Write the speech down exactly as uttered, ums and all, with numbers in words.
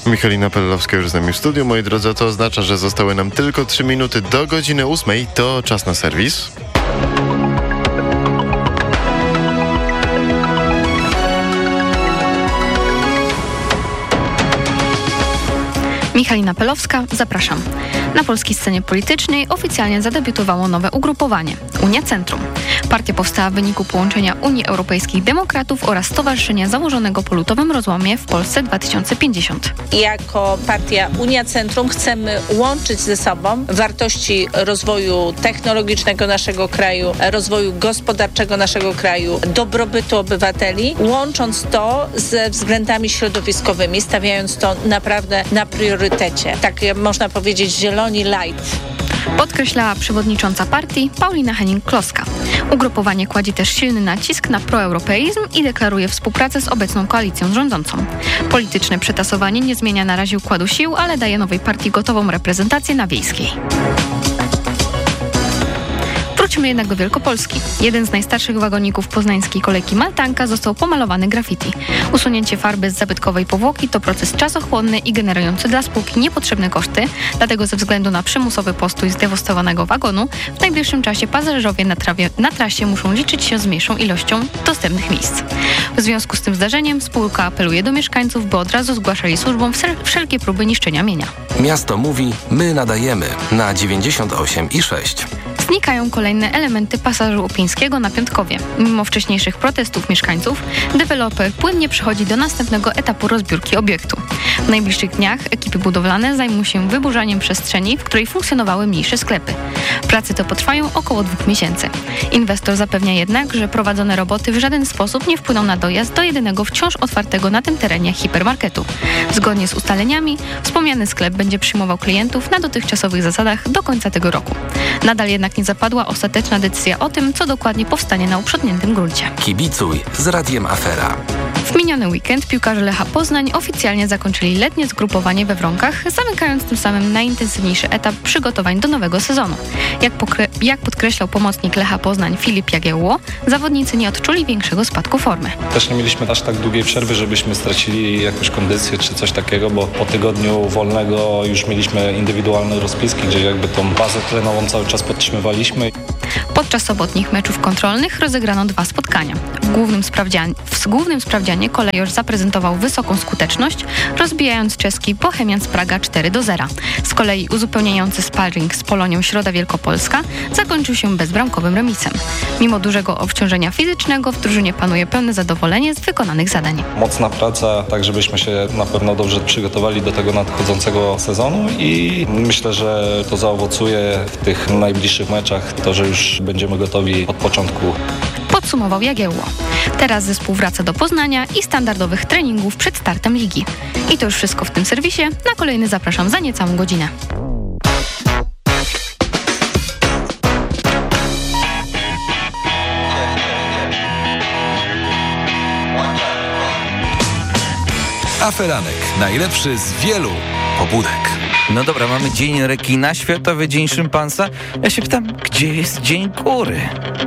Michalina Pellowska już z nami w studiu. Moi drodzy, to oznacza, że zostały nam tylko trzy minuty do godziny ósmej. To czas na serwis. Michalina Pellowska, zapraszam. Na polskiej scenie politycznej oficjalnie zadebiutowało nowe ugrupowanie – Unia Centrum. Partia powstała w wyniku połączenia Unii Europejskich Demokratów oraz Stowarzyszenia założonego po lutowym rozłamie w Polsce dwa tysiące pięćdziesiąt. Jako partia Unia Centrum chcemy łączyć ze sobą wartości rozwoju technologicznego naszego kraju, rozwoju gospodarczego naszego kraju, dobrobytu obywateli, łącząc to ze względami środowiskowymi, stawiając to naprawdę na priorytecie. Tak można powiedzieć zieloni light. Podkreślała przewodnicząca partii Paulina Hennig-Kloska. Ugrupowanie kładzie też silny nacisk na proeuropeizm i deklaruje współpracę z obecną koalicją rządzącą. Polityczne przetasowanie nie zmienia na razie układu sił, ale daje nowej partii gotową reprezentację na Wiejskiej. Wróćmy jednak do Wielkopolski. Jeden z najstarszych wagoników poznańskiej kolejki Maltanka został pomalowany graffiti. Usunięcie farby z zabytkowej powłoki to proces czasochłonny i generujący dla spółki niepotrzebne koszty, dlatego ze względu na przymusowy postój zdewastowanego wagonu w najbliższym czasie pasażerowie na, trawie, na trasie muszą liczyć się z mniejszą ilością dostępnych miejsc. W związku z tym zdarzeniem spółka apeluje do mieszkańców, by od razu zgłaszali służbom wszelkie próby niszczenia mienia. Miasto mówi, my nadajemy na dziewięćdziesiąt osiem i sześć. Znikają kolejne elementy pasażu Opieńskiego na Piątkowie. Mimo wcześniejszych protestów mieszkańców, deweloper płynnie przechodzi do następnego etapu rozbiórki obiektu. W najbliższych dniach ekipy budowlane zajmą się wyburzaniem przestrzeni, w której funkcjonowały mniejsze sklepy. Prace te potrwają około dwóch miesięcy. Inwestor zapewnia jednak, że prowadzone roboty w żaden sposób nie wpłyną na dojazd do jedynego wciąż otwartego na tym terenie hipermarketu. Zgodnie z ustaleniami wspomniany sklep będzie przyjmował klientów na dotychczasowych zasadach do końca tego roku. Nadal jednak nie zapadła ostateczna decyzja o tym, co dokładnie powstanie na uprzątniętym gruncie. Kibicuj z Radiem Afera. W miniony weekend piłkarze Lecha Poznań oficjalnie zakończyli letnie zgrupowanie we Wronkach, zamykając tym samym najintensywniejszy etap przygotowań do nowego sezonu. Jak, pokre- jak podkreślał pomocnik Lecha Poznań Filip Jagiełło, zawodnicy nie odczuli większego spadku formy. Też nie mieliśmy aż tak długiej przerwy, żebyśmy stracili jakąś kondycję czy coś takiego, bo po tygodniu wolnego już mieliśmy indywidualne rozpiski, gdzie jakby tą bazę tlenową cały czas podtrzymywaliśmy. Podczas sobotnich meczów kontrolnych rozegrano dwa spotkania. W głównym sprawdzianie, w głównym sprawdzianie kolejorz zaprezentował wysoką skuteczność, rozbijając czeski Bohemian z Praga cztery do zera. Z kolei uzupełniający sparring z Polonią Środa Wielkopolska zakończył się bezbramkowym remisem. Mimo dużego obciążenia fizycznego w drużynie panuje pełne zadowolenie z wykonanych zadań. Mocna praca, tak żebyśmy się na pewno dobrze przygotowali do tego nadchodzącego sezonu i myślę, że to zaowocuje w tych najbliższych meczach, to, że już będziemy gotowi od początku. Podsumował Jagiełło. Teraz zespół wraca do Poznania i standardowych treningów przed startem ligi. I to już wszystko w tym serwisie. Na kolejny zapraszam za niecałą godzinę. Aferanek. Najlepszy z wielu pobudek. No dobra, mamy Dzień Rekina, Światowy Dzień Szympansa. Ja się pytam, gdzie jest Dzień Kury?